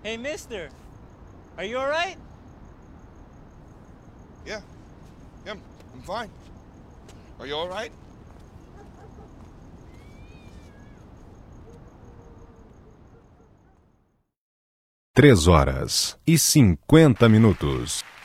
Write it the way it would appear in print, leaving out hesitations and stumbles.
Hey, mister. Are you alright? Yeah. Yeah, I'm fine. Are you alright? Três horas e 50 minutos.